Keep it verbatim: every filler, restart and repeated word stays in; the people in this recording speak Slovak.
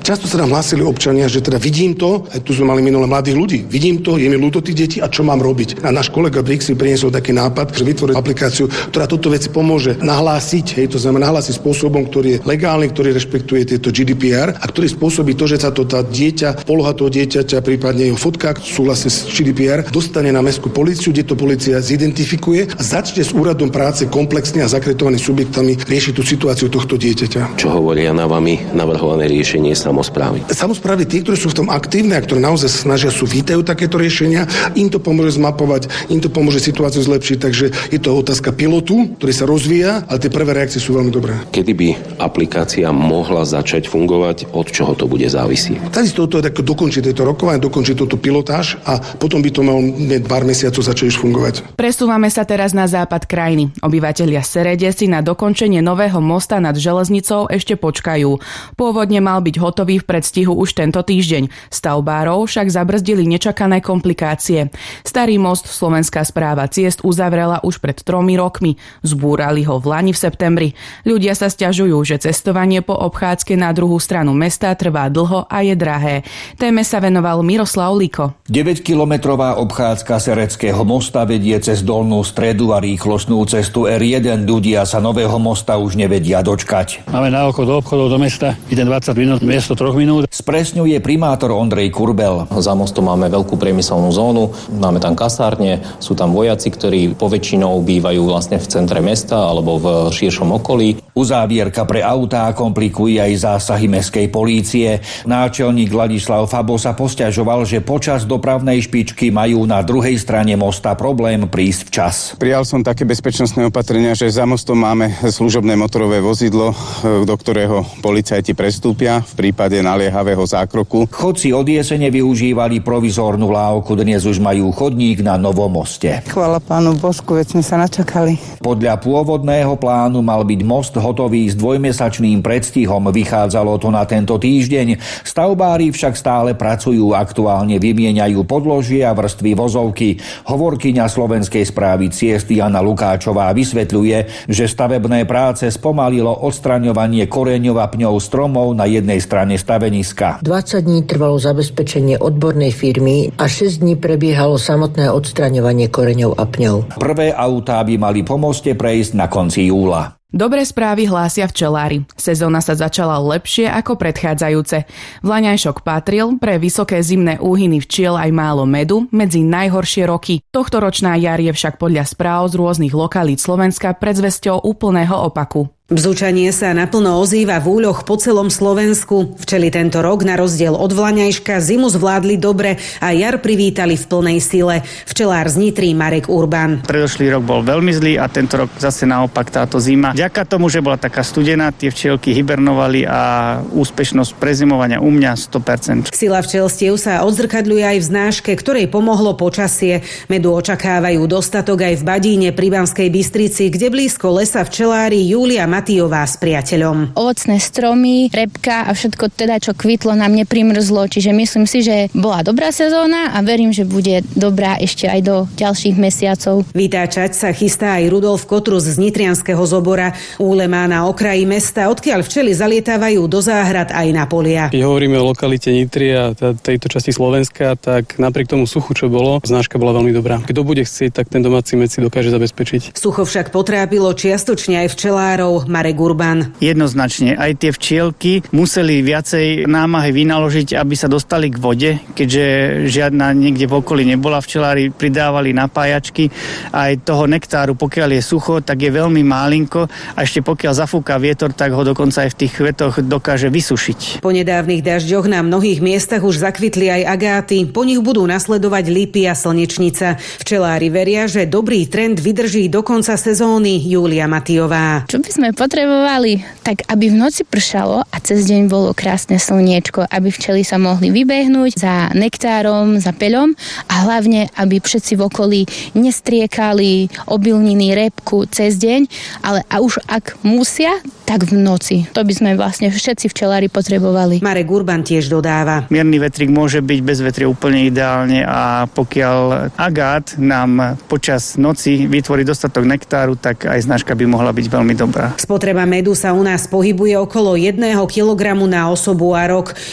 Často sa nám hlásili občania, že teda vidím to, aj tu sme mali minulé mladých ľudí, vidím to, je mi ľúto tých detí a čo mám robiť. A náš kolega Brixi priniesol taký nápad, že vytvoril aplikáciu, ktorá toto veci pomôže nahlásiť, hej, to znamená nahlásiť spôsobom, ktorý je legálny, ktorý rešpektuje tieto G D P R a ktorý spôsobí to, že sa to tá dieťa, poloha toho dieťaťa, prípadne jeho fotka v súhlase s G D P R dostane na mestskú políciu, kde to polícia zidentifikuje a začne s úradom práce komplexne a zakreditovanými subjektami riešiť tú situáciu tohto dieťaťa. Čo hovoria na vami navrhované riešenie samosprávy? Samosprávy, tí, ktorí sú v tom aktívne a ktorí naozaj sa snažia, sú vítajú takéto riešenia, im to pomôže zmapovať, im to pomôže situáciu zlepšiť, takže je to otázka pilotu, ktorý sa rozvíja, ale tie prvé reakcie sú veľmi dobré. Kedy by aplikácia mohla začať fungovať, od čoho to bude závisieť? Takisto to je tak dokončiť tieto rokovanie, dokončiť túto pilotáž a potom by to malo pár mesiacov začať už fungovať. Presúvame sa teraz na západ krajiny. Obyvatelia Serede si na dokončenie nového mosta nad železnicou ešte počkajú. Pôvodne mal byť hotový v predstihu už tento týždeň. Stavbárov však zabrzdili nečakané komplikácie. Starý most Slovenská správa ciest uzavrela už pred tromi rokmi. Zbúrali ho v lani v septembri. Ľudia sa sťažujú, že cestovanie po obchádzke na druhú stranu mesta trvá dlho a je drahé. Téme sa venoval Miroslav Liko. deväťkilometrová obchádzka Sereckého mosta vedie cez Dolnú Stredu a rýchlostnú cestu er jeden. Ľudia sa nového mosta už nevedia dočkať. Máme na oko do obchodov do mesta, ide dvadsať minút, miesto troch minút. Spresňuje primátor Ondrej Kurbel. Za mostom máme veľkú priemyselnú zónu, máme tam kasárne, sú tam vojaci, ktorí poväčšinou bývajú vlastne v centre mesta alebo v širšom okolí. Uzávierka pre autá komplikuje aj zásahy mestskej polície. Náčelník Ladislav Fabo sa posťažoval, že počas dopravnej špičky majú na druhej strane mosta problém prísť včas. Prijal som také bezpečnostné opatrenia, že za mostom máme služobné motorové vozidlo, do ktorého policajti prestúpia v prípade naliehavého zákroku. Chodci od jesene využívali provizórnu lávku, dnes už majú chodník na novom moste. Chvála pánu Božku, veď sme sa načakali. Podľa pôvodného plánu mal byť most hotový s dvojmesačným predstihom, vychádzalo to na tento týždeň. Stavbári však stále pracujú, aktuálne vymieňajú podložie a vrstvy vozovky. Hovorkyňa Slovenskej správy ciest Jana Lukáčová vysvetľuje, že stavebné práce spomalilo odstraňovanie koreňov a pňov stromov na jednej strane staveniska. dvadsať dní trvalo zabezpečenie odbornej firmy a šesť dní prebiehalo samotné odstraňovanie koreňov a pňov. Prvé autá by mali po moste prejsť na konci júla. Dobré správy hlásia včelári. Sezóna sa začala lepšie ako predchádzajúce. Vlaňajšok patril pre vysoké zimné úhyny včiel aj málo medu medzi najhoršie roky. Tohtoročná jar je však podľa správ z rôznych lokalít Slovenska predzvesťou úplného opaku. Bzučanie sa naplno ozýva v úľoch po celom Slovensku. Včely tento rok na rozdiel od Vlaňajška zimu zvládli dobre a jar privítali v plnej sile. Včelár z Nitry Marek Urban. Predošlý rok bol veľmi zlý a tento rok zase naopak táto zima. Vďaka tomu, že bola taká studená, tie včielky hibernovali a úspešnosť prezimovania u mňa sto percent. Sila včelstiev sa odzrkadľuje aj v znáške, ktorej pomohlo počasie. Medu očakávajú dostatok aj v Badíne pri Banskej Bystrici, kde blízko lesa včelári Júlia Matijová s priateľom. Ovocné stromy, repka a všetko teda, čo kvitlo, nám neprimrzlo, čiže myslím si, že bola dobrá sezóna a verím, že bude dobrá ešte aj do ďalších mesiacov. Vytáčať sa chystá aj Rudolf Kotrus z Nitrianskeho Zobora. Úle má na okraji mesta, odkiaľ včely zalietávajú do záhrad aj na polia. Keď hovoríme o lokalite Nitry a tejto časti Slovenska, tak napriek tomu suchu, čo bolo, znáška bola veľmi dobrá. Kto bude chcieť, tak ten domáci med si dokáže zabezpečiť. Sucho však potrápilo čiastočne aj včelárov. Marek Urban. Jednoznačne, aj tie včielky museli viacej námahy vynaložiť, aby sa dostali k vode, keďže žiadna niekde v okolí nebola. Včelári pridávali napájačky. Aj toho nektáru, pokiaľ je sucho, tak je veľmi málinko a ešte pokiaľ zafúka vietor, tak ho dokonca aj v tých kvetoch dokáže vysušiť. Po nedávnych dažďoch na mnohých miestach už zakvitli aj agáty. Po nich budú nasledovať lípy a slnečnica. Včelári veria, že dobrý trend vydrží do konca sezóny. Júlia Matijová. Čo by sme potrebovali, tak aby v noci pršalo a cez deň bolo krásne slniečko, aby včely sa mohli vybehnúť za nektárom, za peľom a hlavne, aby všetci v okolí nestriekali obilniny, repku cez deň, ale a už ak musia, tak v noci. To by sme vlastne všetci včelári potrebovali. Marek Urban tiež dodáva. Mierny vetrík môže byť bez vetria úplne ideálne a pokiaľ agát nám počas noci vytvorí dostatok nektáru, tak aj znáška by mohla byť veľmi dobrá. Spotreba medu sa u nás pohybuje okolo jedného kilogramu na osobu a rok.